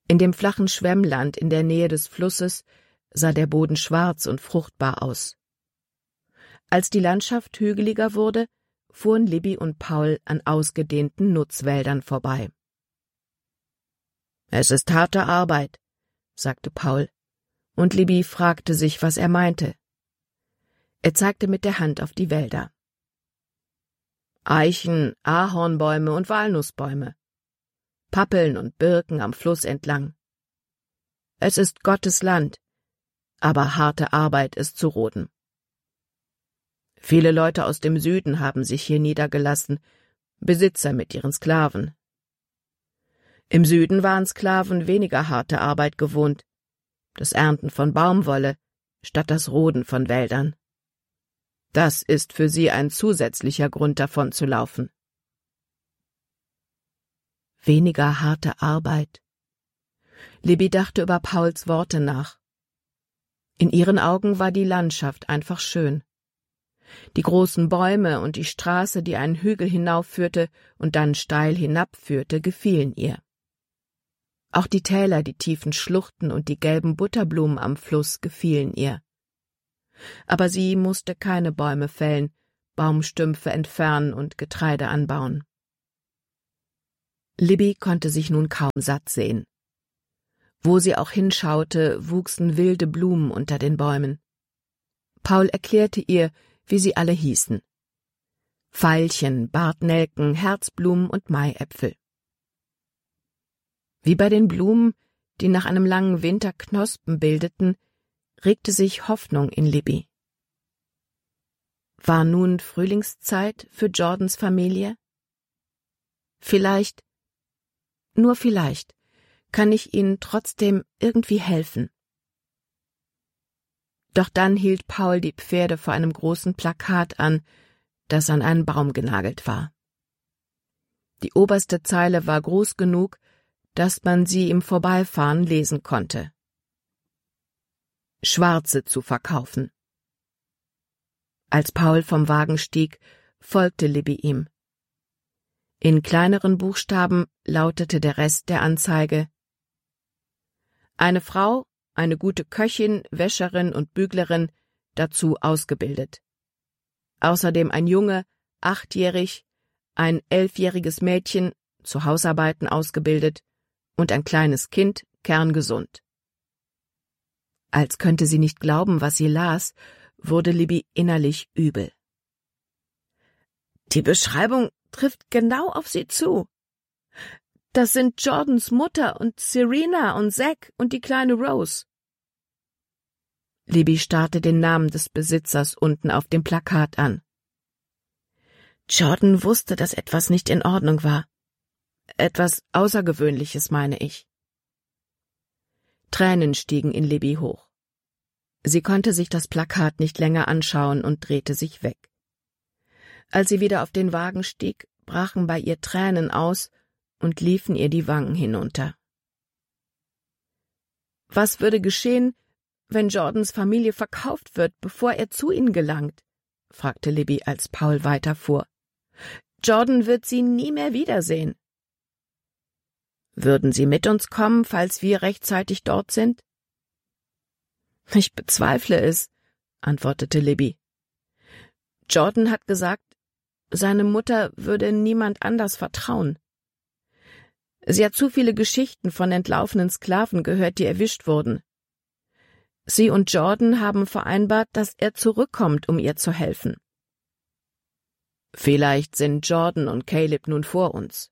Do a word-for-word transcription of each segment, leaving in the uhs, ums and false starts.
In dem flachen Schwemmland in der Nähe des Flusses sah der Boden schwarz und fruchtbar aus. Als die Landschaft hügeliger wurde, fuhren Libby und Paul an ausgedehnten Nutzwäldern vorbei. »Es ist harte Arbeit«, sagte Paul, und Libby fragte sich, was er meinte. Er zeigte mit der Hand auf die Wälder. »Eichen, Ahornbäume und Walnussbäume, Pappeln und Birken am Fluss entlang. Es ist Gottes Land, aber harte Arbeit ist zu roden. Viele Leute aus dem Süden haben sich hier niedergelassen, Besitzer mit ihren Sklaven. Im Süden waren Sklaven weniger harte Arbeit gewohnt, das Ernten von Baumwolle statt das Roden von Wäldern. Das ist für sie ein zusätzlicher Grund, davon zu laufen. Weniger harte Arbeit. Libby dachte über Pauls Worte nach. In ihren Augen war die Landschaft einfach schön. Die großen Bäume und die Straße, die einen Hügel hinaufführte und dann steil hinabführte, gefielen ihr. Auch die Täler, die tiefen Schluchten und die gelben Butterblumen am Fluss gefielen ihr. Aber sie musste keine Bäume fällen, Baumstümpfe entfernen und Getreide anbauen. Libby konnte sich nun kaum satt sehen. Wo sie auch hinschaute, wuchsen wilde Blumen unter den Bäumen. Paul erklärte ihr, wie sie alle hießen. Veilchen, Bartnelken, Herzblumen und Maiäpfel. Wie bei den Blumen, die nach einem langen Winter Knospen bildeten, regte sich Hoffnung in Libby. War nun Frühlingszeit für Jordans Familie? Vielleicht, nur vielleicht, kann ich ihnen trotzdem irgendwie helfen. Doch dann hielt Paul die Pferde vor einem großen Plakat an, das an einen Baum genagelt war. Die oberste Zeile war groß genug, dass man sie im Vorbeifahren lesen konnte. Schwarze zu verkaufen. Als Paul vom Wagen stieg, folgte Libby ihm. In kleineren Buchstaben lautete der Rest der Anzeige: Eine Frau, eine gute Köchin, Wäscherin und Büglerin, dazu ausgebildet. Außerdem ein Junge, achtjährig, ein elfjähriges Mädchen, zu Hausarbeiten ausgebildet, und ein kleines Kind, kerngesund. Als könnte sie nicht glauben, was sie las, wurde Libby innerlich übel. Die Beschreibung trifft genau auf sie zu. Das sind Jordans Mutter und Serena und Zack und die kleine Rose. Libby starrte den Namen des Besitzers unten auf dem Plakat an. Jordan wusste, dass etwas nicht in Ordnung war. Etwas Außergewöhnliches, meine ich. Tränen stiegen in Libby hoch. Sie konnte sich das Plakat nicht länger anschauen und drehte sich weg. Als sie wieder auf den Wagen stieg, brachen bei ihr Tränen aus und liefen ihr die Wangen hinunter. Was würde geschehen, wenn Jordans Familie verkauft wird, bevor er zu ihnen gelangt? Fragte Libby, als Paul weiterfuhr. Jordan wird sie nie mehr wiedersehen. Würden Sie mit uns kommen, falls wir rechtzeitig dort sind? Ich bezweifle es, antwortete Libby. Jordan hat gesagt, seine Mutter würde niemand anders vertrauen. Sie hat zu viele Geschichten von entlaufenen Sklaven gehört, die erwischt wurden. Sie und Jordan haben vereinbart, dass er zurückkommt, um ihr zu helfen. Vielleicht sind Jordan und Caleb nun vor uns.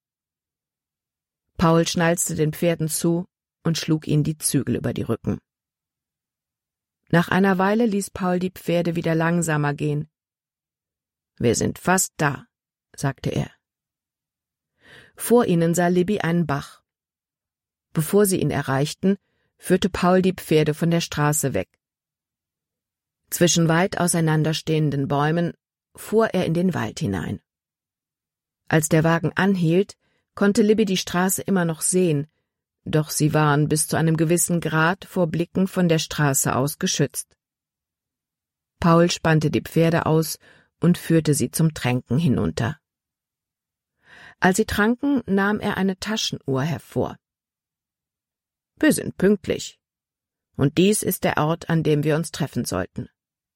Paul schnalzte den Pferden zu und schlug ihnen die Zügel über die Rücken. Nach einer Weile ließ Paul die Pferde wieder langsamer gehen. »Wir sind fast da«, sagte er. Vor ihnen sah Libby einen Bach. Bevor sie ihn erreichten, führte Paul die Pferde von der Straße weg. Zwischen weit auseinanderstehenden Bäumen fuhr er in den Wald hinein. Als der Wagen anhielt, konnte Libby die Straße immer noch sehen, doch sie waren bis zu einem gewissen Grad vor Blicken von der Straße aus geschützt. Paul spannte die Pferde aus und führte sie zum Tränken hinunter. Als sie tranken, nahm er eine Taschenuhr hervor. Wir sind pünktlich. Und dies ist der Ort, an dem wir uns treffen sollten.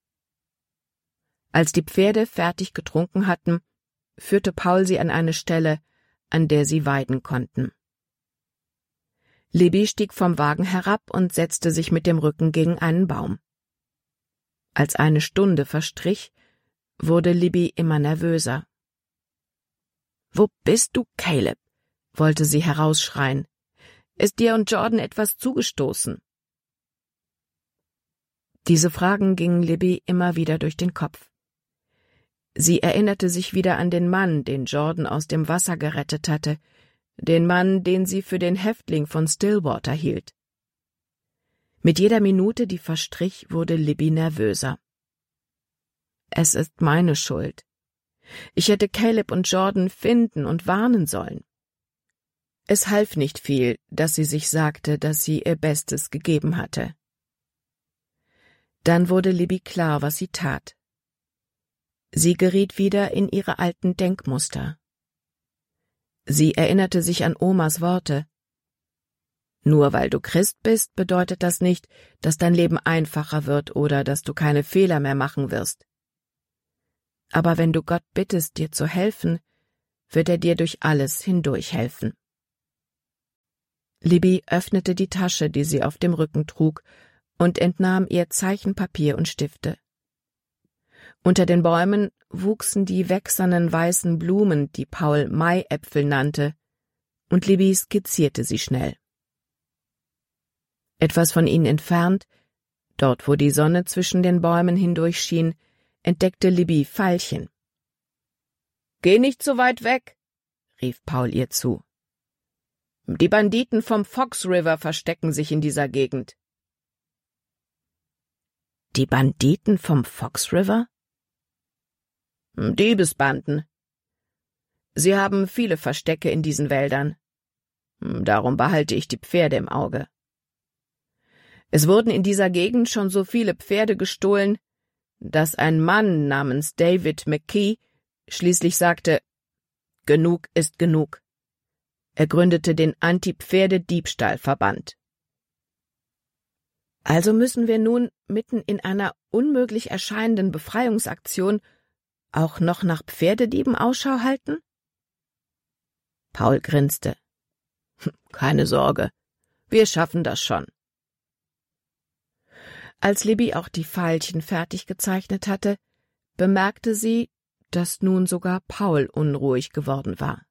Als die Pferde fertig getrunken hatten, führte Paul sie an eine Stelle, an der sie weiden konnten. Libby stieg vom Wagen herab und setzte sich mit dem Rücken gegen einen Baum. Als eine Stunde verstrich, wurde Libby immer nervöser. »Wo bist du, Caleb?« wollte sie herausschreien. »Ist dir und Jordan etwas zugestoßen?« Diese Fragen gingen Libby immer wieder durch den Kopf. Sie erinnerte sich wieder an den Mann, den Jordan aus dem Wasser gerettet hatte, den Mann, den sie für den Häftling von Stillwater hielt. Mit jeder Minute, die verstrich, wurde Libby nervöser. »Es ist meine Schuld. Ich hätte Caleb und Jordan finden und warnen sollen.« Es half nicht viel, dass sie sich sagte, dass sie ihr Bestes gegeben hatte. Dann wurde Libby klar, was sie tat. Sie geriet wieder in ihre alten Denkmuster. Sie erinnerte sich an Omas Worte. »Nur weil du Christ bist, bedeutet das nicht, dass dein Leben einfacher wird oder dass du keine Fehler mehr machen wirst. Aber wenn du Gott bittest, dir zu helfen, wird er dir durch alles hindurch helfen.« Libby öffnete die Tasche, die sie auf dem Rücken trug, und entnahm ihr Zeichenpapier und Stifte. Unter den Bäumen wuchsen die wächsernen weißen Blumen, die Paul Maiäpfel nannte, und Libby skizzierte sie schnell. Etwas von ihnen entfernt, dort wo die Sonne zwischen den Bäumen hindurchschien, entdeckte Libby Veilchen. »Geh nicht so weit weg«, rief Paul ihr zu. »Die Banditen vom Fox River verstecken sich in dieser Gegend.« »Die Banditen vom Fox River?« »Diebesbanden. Sie haben viele Verstecke in diesen Wäldern. Darum behalte ich die Pferde im Auge. Es wurden in dieser Gegend schon so viele Pferde gestohlen, dass ein Mann namens David McKee schließlich sagte, »Genug ist genug.« Er gründete den Anti-Pferde-Diebstahl-Verband. Also müssen wir nun mitten in einer unmöglich erscheinenden Befreiungsaktion auch noch nach Pferdedieben Ausschau halten? Paul grinste. »Keine Sorge, wir schaffen das schon.« Als Libby auch die Veilchen fertig gezeichnet hatte, bemerkte sie, dass nun sogar Paul unruhig geworden war.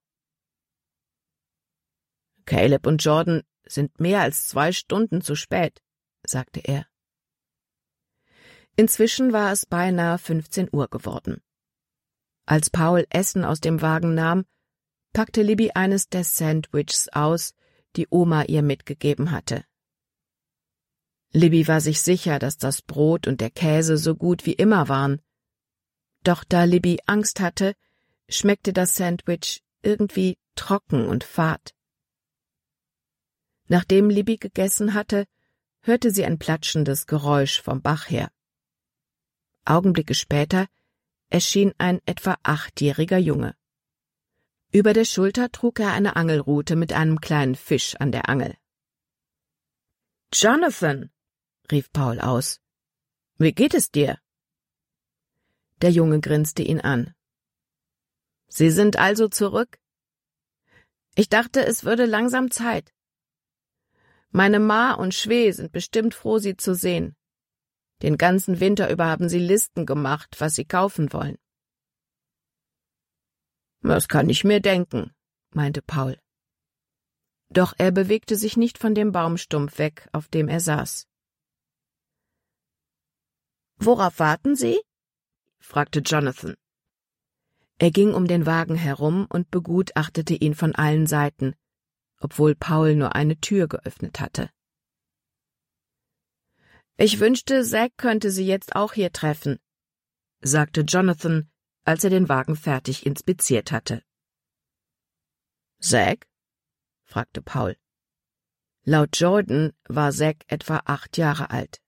»Caleb und Jordan sind mehr als zwei Stunden zu spät«, sagte er. Inzwischen war es beinahe fünfzehn Uhr geworden. Als Paul Essen aus dem Wagen nahm, packte Libby eines der Sandwiches aus, die Oma ihr mitgegeben hatte. Libby war sich sicher, dass das Brot und der Käse so gut wie immer waren. Doch da Libby Angst hatte, schmeckte das Sandwich irgendwie trocken und fad. Nachdem Libby gegessen hatte, hörte sie ein platschendes Geräusch vom Bach her. Augenblicke später erschien ein etwa achtjähriger Junge. Über der Schulter trug er eine Angelrute mit einem kleinen Fisch an der Angel. »Jonathan«, rief Paul aus, »wie geht es dir?« Der Junge grinste ihn an. »Sie sind also zurück? Ich dachte, es würde langsam Zeit. Meine Ma und Schwee sind bestimmt froh, Sie zu sehen. Den ganzen Winter über haben Sie Listen gemacht, was Sie kaufen wollen.« »Das kann ich mir denken«, meinte Paul. Doch er bewegte sich nicht von dem Baumstumpf weg, auf dem er saß. »Worauf warten Sie?« fragte Jonathan. Er ging um den Wagen herum und begutachtete ihn von allen Seiten, obwohl Paul nur eine Tür geöffnet hatte. »Ich wünschte, Zack könnte Sie jetzt auch hier treffen«, sagte Jonathan, als er den Wagen fertig inspiziert hatte. »Zack?« fragte Paul. Laut Jordan war Zack etwa acht Jahre alt.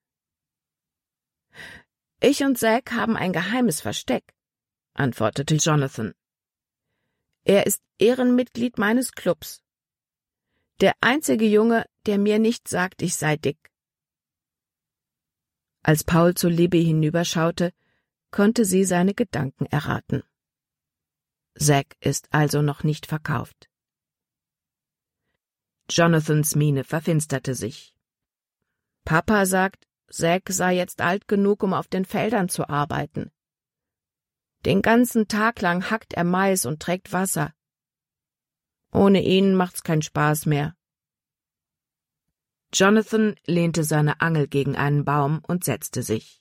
»Ich und Zack haben ein geheimes Versteck«, antwortete Jonathan. »Er ist Ehrenmitglied meines Clubs. Der einzige Junge, der mir nicht sagt, ich sei dick. Als Paul zu Libby hinüberschaute, konnte sie seine Gedanken erraten. Zack ist also noch nicht verkauft. Jonathans Miene verfinsterte sich. Papa sagt, Zack sei jetzt alt genug, um auf den Feldern zu arbeiten. Den ganzen Tag lang hackt er Mais und trägt Wasser. Ohne ihn macht's keinen Spaß mehr. Jonathan lehnte seine Angel gegen einen Baum und setzte sich.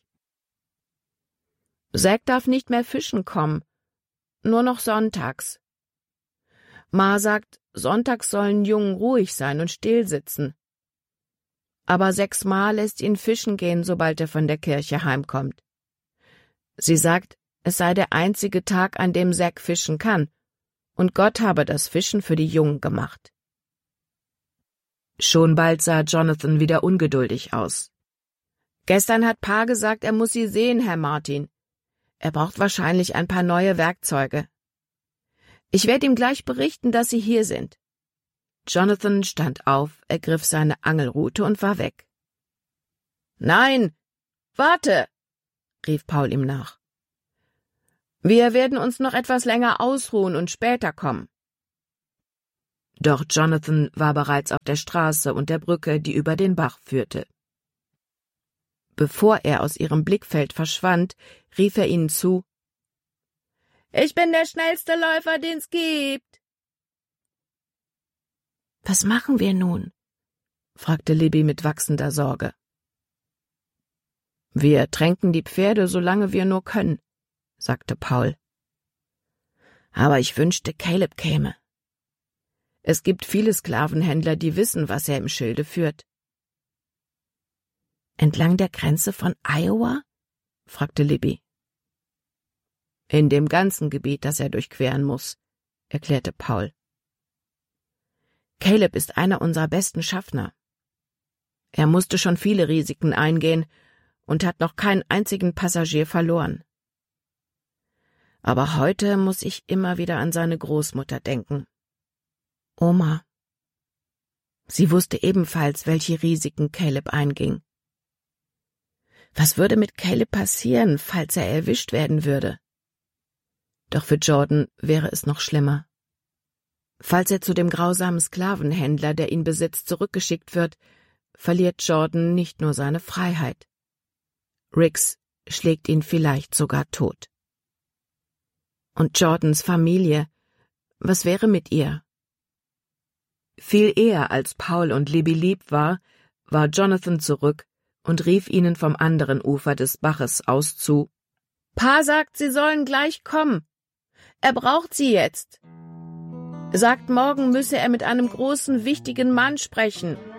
Zack darf nicht mehr fischen kommen, nur noch sonntags. Ma sagt, sonntags sollen Jungen ruhig sein und still sitzen. Aber sechsmal lässt ihn fischen gehen, sobald er von der Kirche heimkommt. Sie sagt, es sei der einzige Tag, an dem Zack fischen kann, und Gott habe das Fischen für die Jungen gemacht. Schon bald sah Jonathan wieder ungeduldig aus. Gestern hat Pa gesagt, er muss Sie sehen, Herr Martin. Er braucht wahrscheinlich ein paar neue Werkzeuge. Ich werde ihm gleich berichten, dass Sie hier sind. Jonathan stand auf, ergriff seine Angelrute und war weg. »Nein, warte«, rief Paul ihm nach. »Wir werden uns noch etwas länger ausruhen und später kommen.« Doch Jonathan war bereits auf der Straße und der Brücke, die über den Bach führte. Bevor er aus ihrem Blickfeld verschwand, rief er ihnen zu: »Ich bin der schnellste Läufer, den's gibt.« »Was machen wir nun?« fragte Libby mit wachsender Sorge. »Wir tränken die Pferde, solange wir nur können«, sagte Paul. »Aber ich wünschte, Caleb käme. Es gibt viele Sklavenhändler, die wissen, was er im Schilde führt.« »Entlang der Grenze von Iowa?« fragte Libby. »In dem ganzen Gebiet, das er durchqueren muss«, erklärte Paul. »Caleb ist einer unserer besten Schaffner. Er musste schon viele Risiken eingehen und hat noch keinen einzigen Passagier verloren. Aber heute muss ich immer wieder an seine Großmutter denken. Oma. Sie wusste ebenfalls, welche Risiken Caleb einging. Was würde mit Caleb passieren, falls er erwischt werden würde? Doch für Jordan wäre es noch schlimmer. Falls er zu dem grausamen Sklavenhändler, der ihn besitzt, zurückgeschickt wird, verliert Jordan nicht nur seine Freiheit. Riggs schlägt ihn vielleicht sogar tot. Und Jordans Familie, was wäre mit ihr? Viel eher als Paul und Libby lieb war, war Jonathan zurück und rief ihnen vom anderen Ufer des Baches aus zu: »Pa sagt, Sie sollen gleich kommen. Er braucht Sie jetzt. Sagt, morgen müsse er mit einem großen, wichtigen Mann sprechen.«